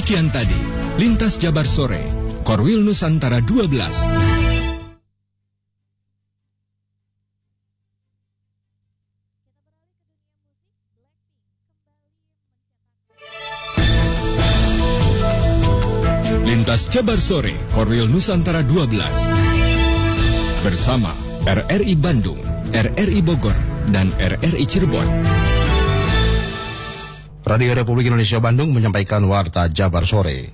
Demikian tadi, Lintas Jabar Sore, Korwil Nusantara 12. Lintas Jabar Sore, Korwil Nusantara 12. Bersama RRI Bandung, RRI Bogor, dan RRI Cirebon. Radio Republik Indonesia Bandung menyampaikan Warta Jabar Sore.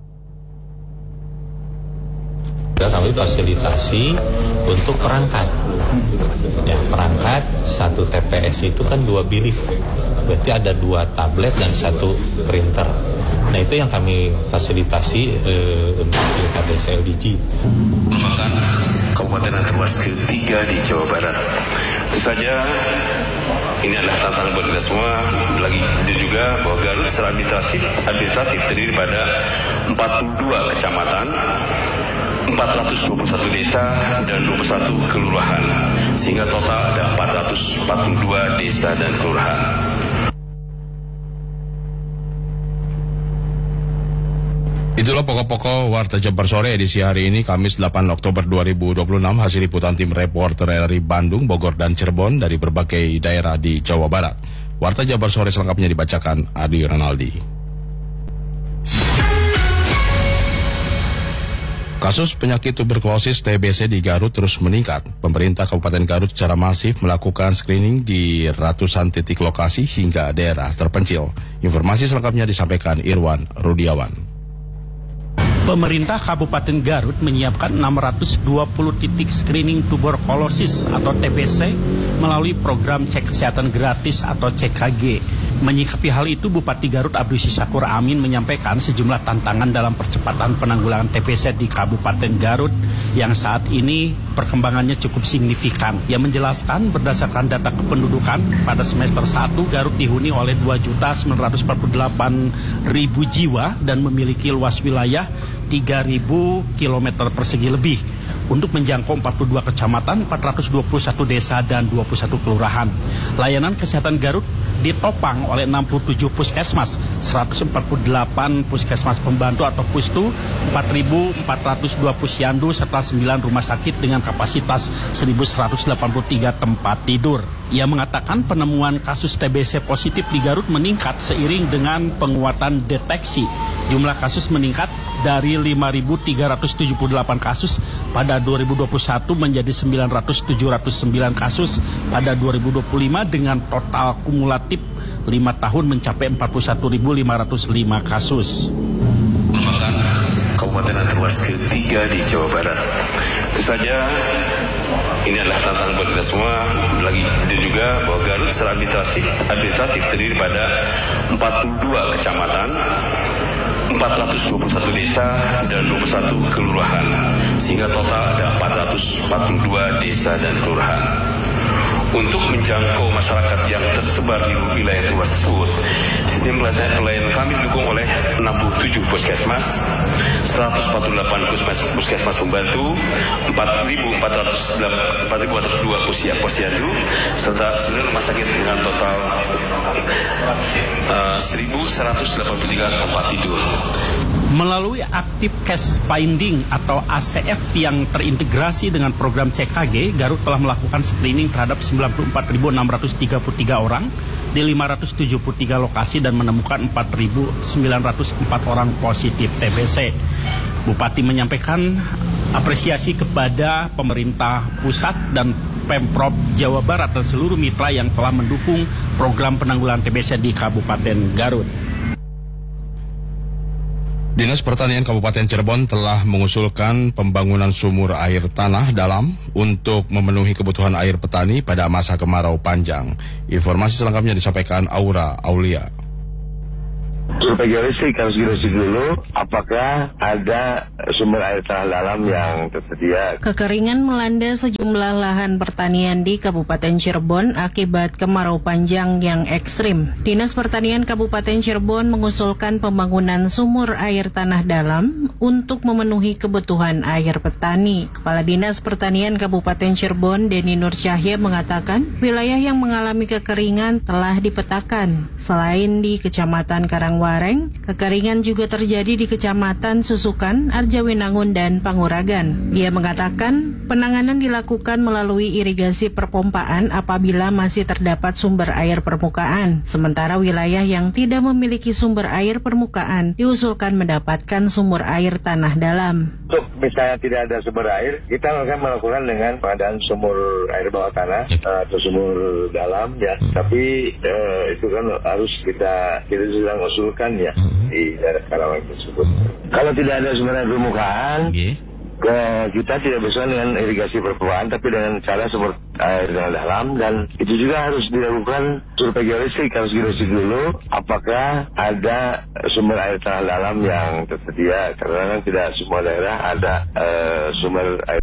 Kami fasilitasi untuk perangkat. Ya, perangkat satu TPS itu kan 2 bilik. Berarti ada 2 tablet dan 1 printer. Nah, itu yang kami fasilitasi untuk pilkada LDG. Merupakan kabupaten yang terluas ketiga di Jawa Barat. Itu saja. Ini adalah tantangan buat kita semua. Lagi juga bahwa Garut secara administratif terdiri pada 42 kecamatan, 421 desa, dan 21 kelurahan. Sehingga total ada 442 desa dan kelurahan. Itulah pokok-pokok Warta Jabar Sore edisi hari ini, Kamis 8 Oktober 2026, hasil liputan tim reporter RRI Bandung, Bogor, dan Cirebon dari berbagai daerah di Jawa Barat. Warta Jabar Sore selengkapnya dibacakan Adi Ronaldi. Kasus penyakit tuberkulosis TBC di Garut terus meningkat. Pemerintah Kabupaten Garut secara masif melakukan screening di ratusan titik lokasi hingga daerah terpencil. Informasi selengkapnya disampaikan Irwan Rudiawan. Pemerintah Kabupaten Garut menyiapkan 620 titik screening tuberkulosis atau TBC melalui program cek kesehatan gratis atau CKG. Menyikapi hal itu, Bupati Garut Abdus Syakur Amin menyampaikan sejumlah tantangan dalam percepatan penanggulangan TBC di Kabupaten Garut yang saat ini perkembangannya cukup signifikan. Ia menjelaskan berdasarkan data kependudukan pada semester 1 Garut dihuni oleh 2.948.000 jiwa dan memiliki luas wilayah 3.000 km persegi lebih untuk menjangkau 42 kecamatan, 421 desa, dan 21 kelurahan. Layanan kesehatan Garut ditopang oleh 67 puskesmas, 148 puskesmas pembantu atau pustu, 4.402 pusyandu, serta 9 rumah sakit dengan kapasitas 1.183 tempat tidur. Ia mengatakan penemuan kasus TBC positif di Garut meningkat seiring dengan penguatan deteksi. Jumlah kasus meningkat dari 5.378 kasus pada 2021 menjadi 9.709 kasus pada 2025 dengan total kumulatif 5 tahun mencapai 41.505 kasus. Merupakan kabupaten yang terluas ketiga di Jawa Barat. Itu saja. Ini adalah tantangan buat kita semua. Lagi juga bahwa Garut secara administratif terdiri pada 42 kecamatan, 421 desa, dan 21 kelurahan. Sehingga total ada 442 desa dan kelurahan. Untuk menjangkau masyarakat yang tersebar di wilayah luas tersebut, sistem pelayanan kami didukung oleh 67 puskesmas, 148 puskesmas pembantu, 4.402 posyandu, serta 9 rumah sakit dengan total 1.183 tempat tidur. Melalui Active Case Finding atau ACF yang terintegrasi dengan program CKG, Garut telah melakukan screening terhadap 94.633 orang di 573 lokasi dan menemukan 4.904 orang positif TBC. Bupati menyampaikan apresiasi kepada pemerintah pusat dan Pemprov Jawa Barat dan seluruh mitra yang telah mendukung program penanggulangan TBC di Kabupaten Garut. Dinas Pertanian Kabupaten Cirebon telah mengusulkan pembangunan sumur air tanah dalam untuk memenuhi kebutuhan air petani pada masa kemarau panjang. Informasi selengkapnya disampaikan Aura Aulia. Survei geodesik harus geodesik dulu apakah ada sumber air tanah dalam yang tersedia. Kekeringan melanda sejumlah lahan pertanian di Kabupaten Cirebon akibat kemarau panjang yang ekstrim. Dinas Pertanian Kabupaten Cirebon mengusulkan pembangunan sumur air tanah dalam untuk memenuhi kebutuhan air petani. Kepala Dinas Pertanian Kabupaten Cirebon, Denny Nur Cahya, mengatakan wilayah yang mengalami kekeringan telah dipetakan. Selain di Kecamatan Karangwari, Cengkareng. Kekeringan juga terjadi di Kecamatan Susukan, Arjawinangun, dan Panguragan. Dia mengatakan penanganan dilakukan melalui irigasi perpompaan apabila masih terdapat sumber air permukaan. Sementara wilayah yang tidak memiliki sumber air permukaan diusulkan mendapatkan sumber air tanah dalam. Untuk misalnya tidak ada sumber air, kita akan melakukan dengan pengadaan sumur air bawah tanah atau sumur dalam ya. Tapi itu kan harus kita sedang usulkan ya di daerah Karawang tersebut. Kalau tidak ada sumber air permukaan, kita tidak bisa dengan irigasi perpompaan, tapi dengan cara sumber air dalam, dan itu juga harus dilakukan survei geolistik, harus geolistik dulu apakah ada sumber air tanah dalam yang tersedia, karena kan tidak semua daerah ada sumber air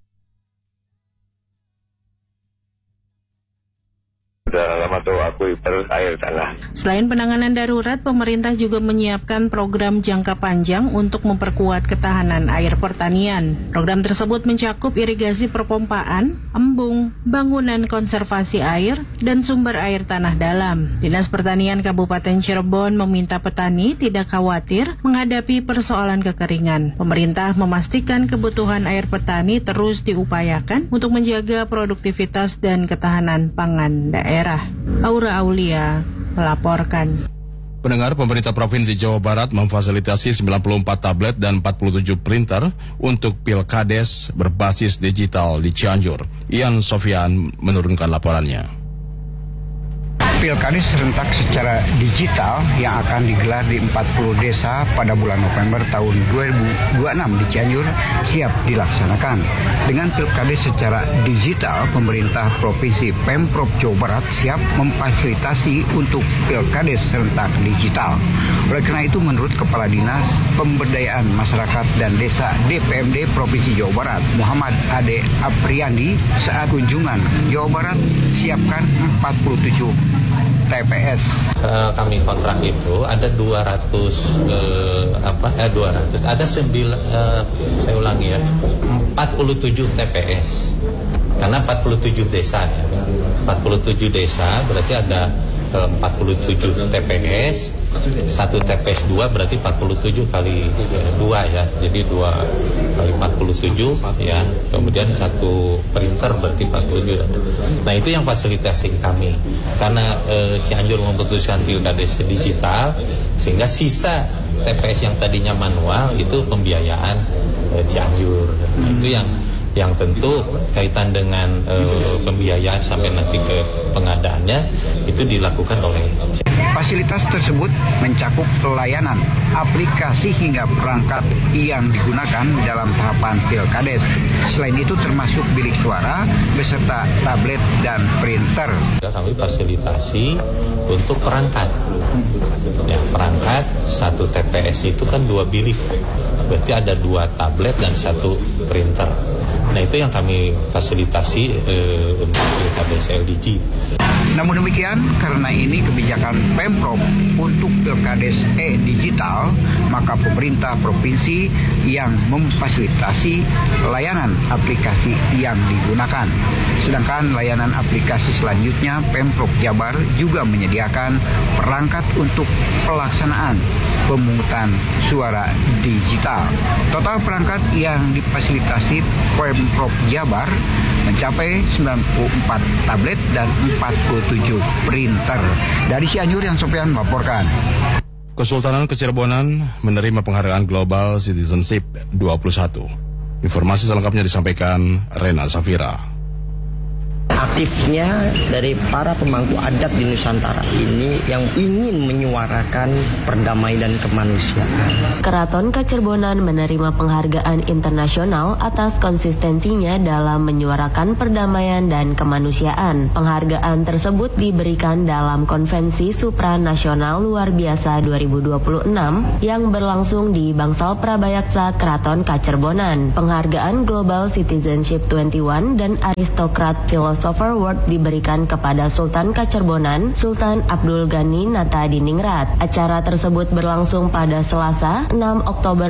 dalam atau akuifer air tanah. Selain penanganan darurat, pemerintah juga menyiapkan program jangka panjang untuk memperkuat ketahanan air pertanian. Program tersebut mencakup irigasi perpompaan, embung, bangunan konservasi air, dan sumber air tanah dalam. Dinas Pertanian Kabupaten Cirebon meminta petani tidak khawatir menghadapi persoalan kekeringan. Pemerintah memastikan kebutuhan air petani terus diupayakan untuk menjaga produktivitas dan ketahanan pangan daerah. Aura Aulia melaporkan. Pendengar, pemerintah Provinsi Jawa Barat memfasilitasi 94 tablet dan 47 printer untuk Pilkades berbasis digital di Cianjur. Ian Sofian menurunkan laporannya. Pilkades serentak secara digital yang akan digelar di 40 desa pada bulan November tahun 2026 di Cianjur siap dilaksanakan. Dengan Pilkades secara digital, pemerintah Provinsi Pemprov Jawa Barat siap memfasilitasi untuk Pilkades serentak digital. Oleh karena itu, menurut Kepala Dinas Pemberdayaan Masyarakat dan Desa DPMD Provinsi Jawa Barat, Muhammad Ade Apriandi, saat kunjungan Jawa Barat siapkan 47 TPS. Kami kontrak itu ada 200 ada 9 saya ulangi ya, 47 TPS. Karena 47 desa ya. 47 desa berarti ada 47 TPS. 1 TPS 2 berarti 47 kali 2 ya. Jadi 2 kali 47 ya. Kemudian 1 printer berarti 47. Nah, itu yang fasilitasi kami. Karena Cianjur memutuskan Pilkades digital, sehingga sisa TPS yang tadinya manual itu pembiayaan Cianjur. Nah, itu yang tentu kaitan dengan pembiayaan sampai nanti ke pengadaannya itu dilakukan oleh Fasilitas tersebut mencakup layanan, aplikasi hingga perangkat yang digunakan dalam tahapan Pilkades. Selain itu termasuk bilik suara beserta tablet dan printer. Kami fasilitasi untuk perangkat. Ya, perangkat 1 TPS itu kan 2 bilik. Berarti ada 2 tablet dan 1 printer. Nah, itu yang kami fasilitasi untuk Pilkades LDG. Namun demikian, karena ini kebijakan Pemprov untuk Pilkades digital, maka pemerintah provinsi yang memfasilitasi layanan aplikasi yang digunakan. Sedangkan layanan aplikasi selanjutnya, Pemprov Jabar juga menyediakan perangkat untuk pelaksanaan pemungutan suara digital. Total perangkat yang difasilitasi Pemprov Jabar mencapai 94 tablet dan 47 printer. Dari Cianjur, yang Sofian melaporkan. Kesultanan Kecirebonan menerima penghargaan Global Citizenship 21. Informasi selengkapnya disampaikan Rena Safira. Aktifnya dari para pemangku adat di Nusantara ini yang ingin menyuarakan perdamaian dan kemanusiaan. Keraton Kecirebonan menerima penghargaan internasional atas konsistensinya dalam menyuarakan perdamaian dan kemanusiaan. Penghargaan tersebut diberikan dalam Konvensi Supranasional Luar Biasa 2026 yang berlangsung di Bangsal Prabayaksa Keraton Kecirebonan. Penghargaan Global Citizenship 21 dan Aristokrat Filosofi Philosopher Award diberikan kepada Sultan Kacerbonan, Sultan Abdul Ghani Natadiningrat. Acara tersebut berlangsung pada Selasa, 6 Oktober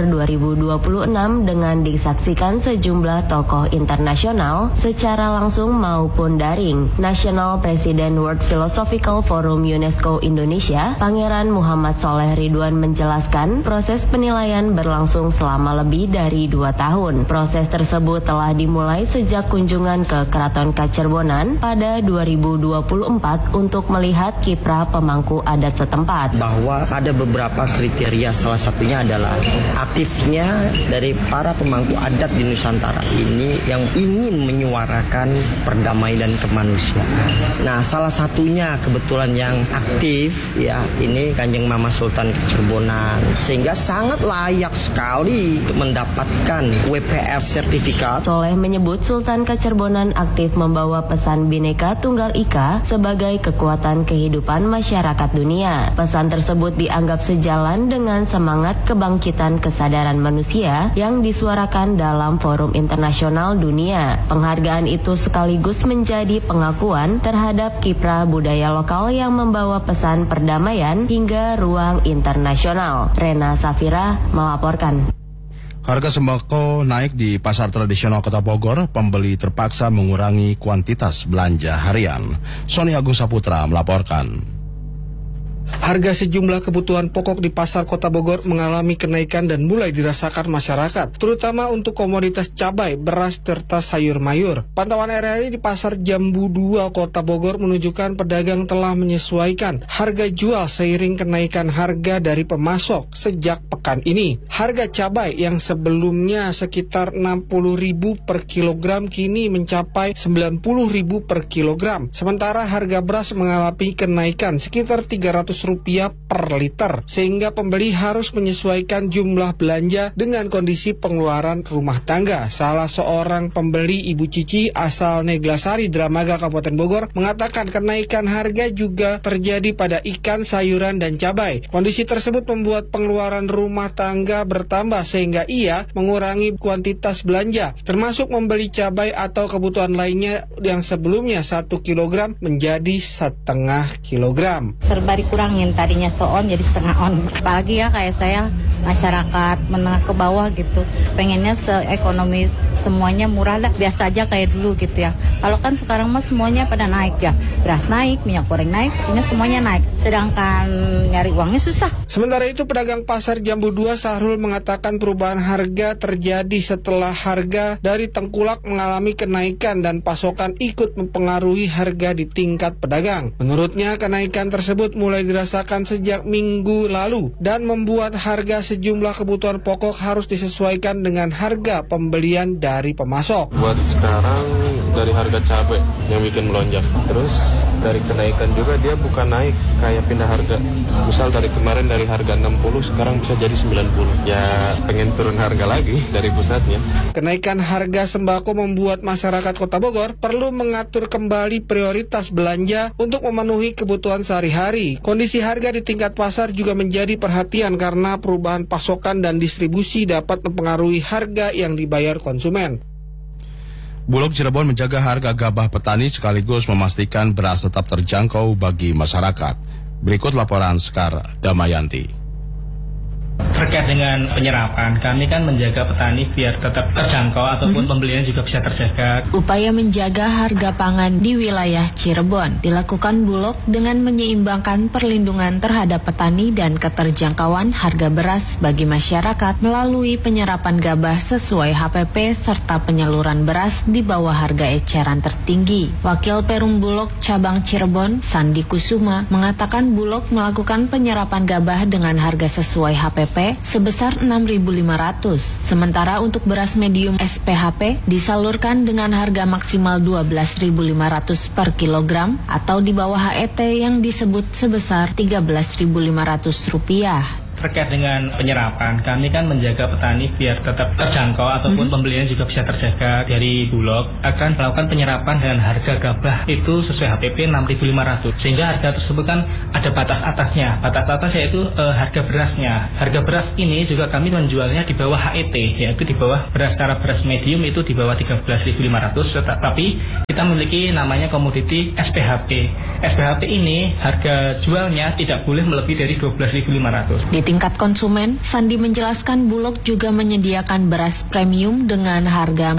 2026 dengan disaksikan sejumlah tokoh internasional secara langsung maupun daring. National President World Philosophical Forum UNESCO Indonesia, Pangeran Muhammad Soleh Ridwan menjelaskan proses penilaian berlangsung selama lebih dari 2 tahun. Proses tersebut telah dimulai sejak kunjungan ke Keraton Kacerbonan pada 2024 untuk melihat kiprah pemangku adat setempat. Bahwa ada beberapa kriteria, salah satunya adalah aktifnya dari para pemangku adat di Nusantara ini yang ingin menyuarakan perdamaian dan kemanusiaan. Nah, salah satunya kebetulan yang aktif ya ini Kanjeng Mama Sultan Kacerbonan, sehingga sangat layak sekali untuk mendapatkan WPR sertifikat. Soleh menyebut Sultan Kacerbonan aktif membawa pesan Bhinneka Tunggal Ika sebagai kekuatan kehidupan masyarakat dunia. Pesan tersebut dianggap sejalan dengan semangat kebangkitan kesadaran manusia yang disuarakan dalam forum internasional dunia. Penghargaan itu sekaligus menjadi pengakuan terhadap kiprah budaya lokal yang membawa pesan perdamaian hingga ruang internasional. Rena Safira melaporkan. Harga sembako naik di pasar tradisional Kota Bogor, pembeli terpaksa mengurangi kuantitas belanja harian. Sony Agung Saputra melaporkan. Harga sejumlah kebutuhan pokok di pasar Kota Bogor mengalami kenaikan dan mulai dirasakan masyarakat, terutama untuk komoditas cabai, beras, serta sayur mayur. Pantauan RRI di Pasar Jambu 2 Kota Bogor menunjukkan pedagang telah menyesuaikan harga jual seiring kenaikan harga dari pemasok sejak pekan ini. Harga cabai yang sebelumnya sekitar Rp60.000 per kilogram kini mencapai Rp90.000 per kilogram. Sementara harga beras mengalami kenaikan sekitar Rp300 per liter, sehingga pembeli harus menyesuaikan jumlah belanja dengan kondisi pengeluaran rumah tangga. Salah seorang pembeli, Ibu Cici asal Neglasari, Dramaga, Kabupaten Bogor, mengatakan kenaikan harga juga terjadi pada ikan, sayuran, dan cabai. Kondisi tersebut membuat pengeluaran rumah tangga bertambah sehingga ia mengurangi kuantitas belanja, termasuk membeli cabai atau kebutuhan lainnya yang sebelumnya 1 kilogram menjadi setengah kilogram. Serba dikurangin, tadinya so-on jadi setengah on. Apalagi ya kayak saya, masyarakat menengah ke bawah gitu, pengennya seekonomis, semuanya murah lah, biasa aja kayak dulu gitu ya. Kalau kan sekarang mah semuanya pada naik ya, beras naik, minyak goreng naik, ini semuanya naik, sedangkan nyari uangnya susah. Sementara itu pedagang pasar Jambu 2 Sahrul mengatakan perubahan harga terjadi setelah harga dari tengkulak mengalami kenaikan dan pasokan ikut mempengaruhi harga di tingkat pedagang. Menurutnya kenaikan tersebut mulai dirasakan sejak minggu lalu dan membuat harga sejumlah kebutuhan pokok harus disesuaikan dengan harga pembelian dari pemasok. Buat sekarang dari harga cabai yang bikin melonjak, terus dari kenaikan juga dia bukan naik kayak pindah harga. Misal dari kemarin dari harga 60 sekarang bisa jadi 90. Ya pengen turun harga lagi dari pusatnya. Kenaikan harga sembako membuat masyarakat Kota Bogor perlu mengatur kembali prioritas belanja untuk memenuhi kebutuhan sehari-hari. Kondisi harga di tingkat pasar juga menjadi perhatian karena perubahan pasokan dan distribusi dapat mempengaruhi harga yang dibayar konsumen. Bulog Cirebon menjaga harga gabah petani sekaligus memastikan beras tetap terjangkau bagi masyarakat. Berikut laporan Sekar Damayanti. Terkait dengan penyerapan, kami kan menjaga petani biar tetap terjangkau ataupun pembelian juga bisa terjaga. Upaya menjaga harga pangan di wilayah Cirebon dilakukan Bulog dengan menyeimbangkan perlindungan terhadap petani dan keterjangkauan harga beras bagi masyarakat melalui penyerapan gabah sesuai HPP serta penyaluran beras di bawah harga eceran tertinggi. Wakil Perum Bulog Cabang Cirebon, Sandi Kusuma, mengatakan Bulog melakukan penyerapan gabah dengan harga sesuai HPP sebesar 6.500. Sementara untuk beras medium SPHP disalurkan dengan harga maksimal 12.500 per kilogram atau di bawah HET yang disebut sebesar Rp13.500. terkait dengan penyerapan, kami kan menjaga petani biar tetap terjangkau ataupun pembelian juga bisa terjaga. Dari Bulog akan melakukan penyerapan dengan harga gabah itu sesuai HPP 6.500, sehingga harga tersebut kan ada batas atasnya. Batas atas yaitu harga berasnya. Harga beras ini juga kami menjualnya di bawah HET, yaitu di bawah beras secara beras medium itu di bawah 13.500, tetapi kita memiliki namanya komoditi SPHP. SPHP ini harga jualnya tidak boleh melebihi dari 12.500. Di tingkat konsumen, Sandi menjelaskan Bulog juga menyediakan beras premium dengan harga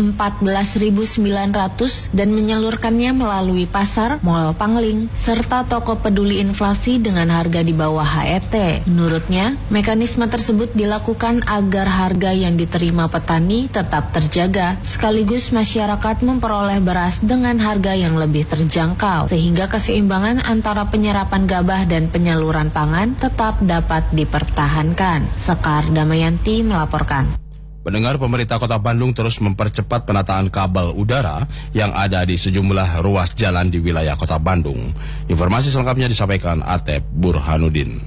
14.900 dan menyalurkannya melalui pasar, Mall Pangling, serta toko peduli inflasi dengan harga di bawah HET. Menurutnya, mekanisme tersebut dilakukan agar harga yang diterima petani tetap terjaga, sekaligus masyarakat memperoleh beras dengan harga yang lebih terjangkau, sehingga keseimbangan antara penyerapan gabah dan penyaluran pangan tetap dapat dipertahankan. Sekar Damayanti melaporkan. Pendengar, pemerintah Kota Bandung terus mempercepat penataan kabel udara yang ada di sejumlah ruas jalan di wilayah Kota Bandung. Informasi selengkapnya disampaikan Atep Burhanuddin.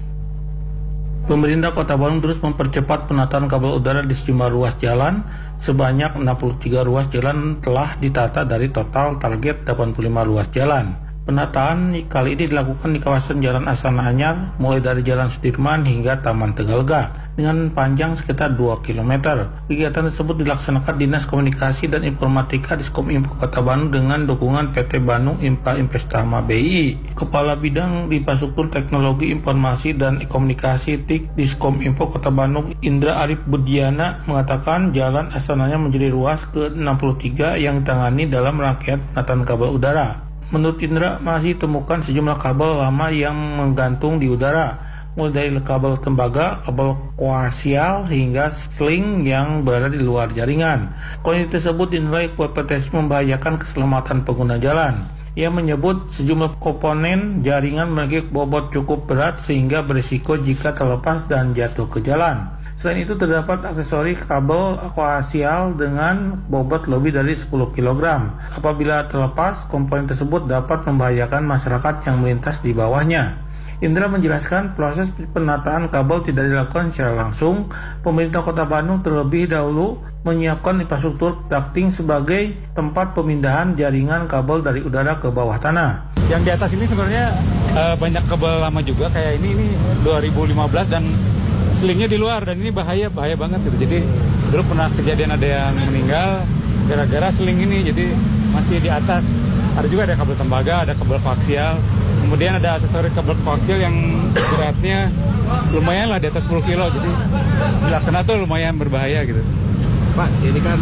Pemerintah Kota Bandung terus mempercepat penataan kabel udara di sejumlah ruas jalan. Sebanyak 63 ruas jalan telah ditata dari total target 85 ruas jalan. Penataan kali ini dilakukan di kawasan Jalan Astana Anyar, mulai dari Jalan Sudirman hingga Taman Tegalega, dengan panjang sekitar 2 km. Kegiatan tersebut dilaksanakan Dinas Komunikasi dan Informatika Diskominfo Kota Bandung dengan dukungan PT Bandung Infra Investama BI. Kepala Bidang Infrastruktur Teknologi Informasi dan Komunikasi TIK Diskominfo Kota Bandung, Indra Arif Budiana, mengatakan Jalan Astana Anyar menjadi ruas ke-63 yang ditangani dalam rangkaian penataan kabel udara. Menurut Indra, masih temukan sejumlah kabel lama yang menggantung di udara, mulai dari kabel tembaga, kabel koaksial, hingga sling yang berada di luar jaringan. Kondisi tersebut dinilai berpotensi membahayakan keselamatan pengguna jalan. Ia menyebut sejumlah komponen jaringan memiliki bobot cukup berat sehingga berisiko jika terlepas dan jatuh ke jalan. Selain itu terdapat aksesori kabel koaksial dengan bobot lebih dari 10 kg. Apabila terlepas, komponen tersebut dapat membahayakan masyarakat yang melintas di bawahnya. Indra menjelaskan proses penataan kabel tidak dilakukan secara langsung. Pemerintah Kota Bandung terlebih dahulu menyiapkan infrastruktur ducting sebagai tempat pemindahan jaringan kabel dari udara ke bawah tanah. Yang di atas ini sebenarnya banyak kabel lama juga, kayak ini 2015 dan selingnya di luar, dan ini bahaya banget gitu. Jadi dulu pernah kejadian ada yang meninggal gara-gara seling ini, jadi masih di atas. Ada juga ada kabel tembaga, ada kabel koaksial, kemudian ada aksesori kabel koaksial yang beratnya lumayan lah di atas 10 kilo, jadi bila kena tuh lumayan berbahaya gitu. Pak, ini kan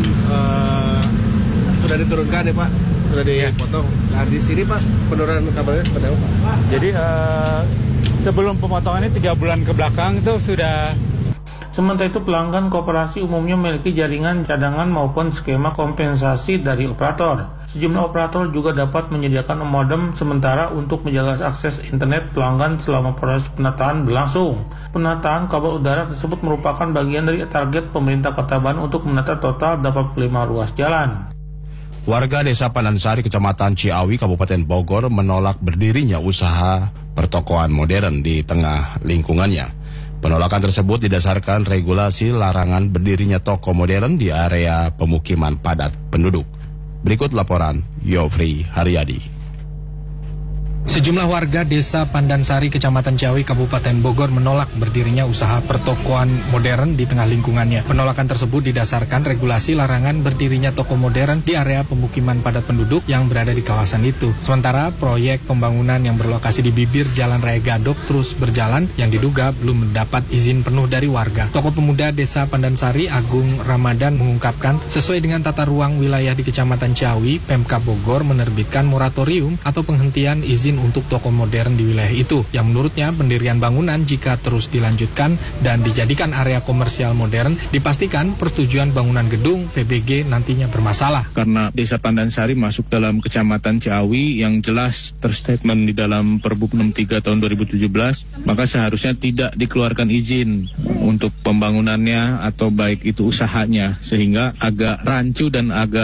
sudah diturunkan ya Pak, sudah dipotong. Nah di sini Pak, penurunan kabelnya seperti apa Pak? Jadi sebelum pemotongannya 3 bulan ke belakang itu sudah. Sementara itu pelanggan koperasi umumnya memiliki jaringan cadangan maupun skema kompensasi dari operator. Sejumlah operator juga dapat menyediakan modem sementara untuk menjaga akses internet pelanggan selama proses penataan berlangsung. Penataan kabel udara tersebut merupakan bagian dari target pemerintah Kota Bandung untuk menata total 85 ruas jalan. Warga Desa Pandansari, Kecamatan Ciawi, Kabupaten Bogor menolak berdirinya usaha pertokoan modern di tengah lingkungannya. Penolakan tersebut didasarkan regulasi larangan berdirinya toko modern di area pemukiman padat penduduk. Berikut laporan Yofri Haryadi. Sejumlah warga Desa Pandansari, Kecamatan Ciawi, Kabupaten Bogor menolak berdirinya usaha pertokoan modern di tengah lingkungannya. Penolakan tersebut didasarkan regulasi larangan berdirinya toko modern di area pemukiman padat penduduk yang berada di kawasan itu. Sementara proyek pembangunan yang berlokasi di bibir Jalan Raya Gadok terus berjalan yang diduga belum mendapat izin penuh dari warga. Tokoh pemuda Desa Pandansari, Agung Ramadan, mengungkapkan sesuai dengan tata ruang wilayah di Kecamatan Ciawi, Pemkab Bogor menerbitkan moratorium atau penghentian izin untuk toko modern di wilayah itu, yang menurutnya pendirian bangunan jika terus dilanjutkan dan dijadikan area komersial modern, dipastikan persetujuan bangunan gedung PBG nantinya bermasalah. Karena Desa Pandansari masuk dalam Kecamatan Ciawi yang jelas terstatement di dalam Perbuk 63 tahun 2017, maka seharusnya tidak dikeluarkan izin untuk pembangunannya atau baik itu usahanya, sehingga agak rancu dan agak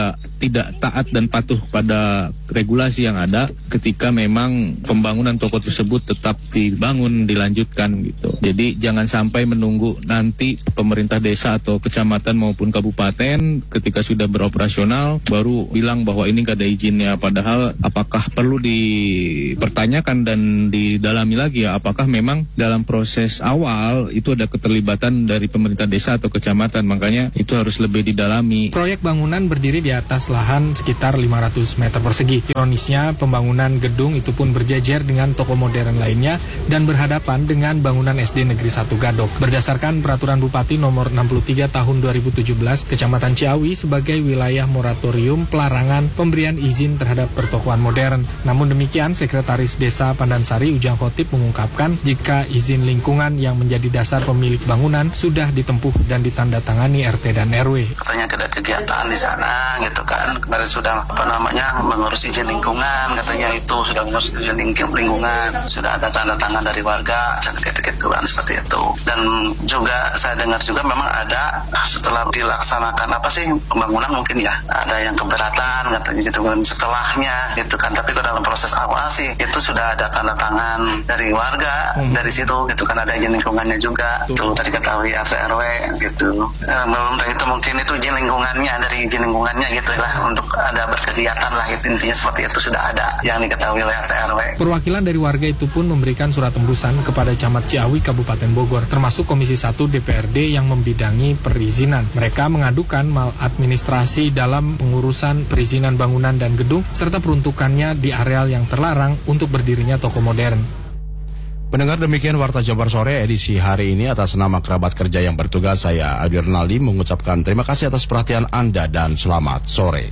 tidak taat dan patuh pada regulasi yang ada ketika memang pembangunan toko tersebut tetap dilanjutkan gitu. Jadi jangan sampai menunggu nanti pemerintah desa atau kecamatan maupun kabupaten ketika sudah beroperasional baru bilang bahwa ini nggak ada izinnya, padahal apakah perlu dipertanyakan dan didalami lagi ya, apakah memang dalam proses awal itu ada keterlibatan dari pemerintah desa atau kecamatan, makanya itu harus lebih didalami. Proyek bangunan berdiri di atas lahan sekitar 500 meter persegi. Ironisnya, pembangunan gedung itu pun berjejer dengan toko modern lainnya dan berhadapan dengan bangunan SD Negeri 1 Gadok. Berdasarkan Peraturan Bupati Nomor 63 Tahun 2017, Kecamatan Ciawi sebagai wilayah moratorium pelarangan pemberian izin terhadap pertokoan modern. Namun demikian, Sekretaris Desa Pandansari Ujang Khotib mengungkapkan jika izin lingkungan yang menjadi dasar pemilik bangunan sudah ditempuh dan ditandatangani RT dan RW. Katanya ada kegiatan di sana gitu kan, kemarin sudah mengurus izin lingkungan, katanya itu sudah mengurus izin lingkungan, sudah ada tanda tangan dari warga dan gitu-gituan seperti itu. Dan juga saya dengar juga memang ada setelah dilaksanakan pembangunan mungkin ya ada yang keberatan katanya gitu kan setelahnya gitu kan, tapi kalau dalam proses awal sih itu sudah ada tanda tangan dari warga dari situ gitu kan, ada izin lingkungannya juga itu tadi ketahui RT RW gitu. Belum itu mungkin itu izin lingkungannya, dari izin lingkungannya gitu lah untuk ada berkegiatan lah, itu intinya seperti itu sudah ada yang diketahui oleh RT RW. Perwakilan dari warga itu pun memberikan surat tembusan kepada Camat Ciawi Kabupaten Bogor, termasuk Komisi 1 DPRD yang membidangi perizinan. Mereka mengadukan maladministrasi dalam pengurusan perizinan bangunan dan gedung serta peruntukannya di areal yang terlarang untuk berdirinya toko modern. Pendengar, demikian Warta Jabar Sore edisi hari ini. Atas nama kerabat kerja yang bertugas, saya Adi Renaldi mengucapkan terima kasih atas perhatian Anda dan selamat sore.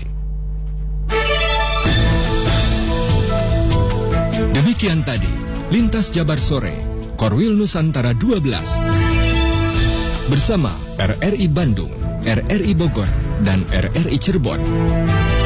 Demikian tadi Lintas Jabar Sore Korwil Nusantara 12 bersama RRI Bandung, RRI Bogor, dan RRI Cirebon.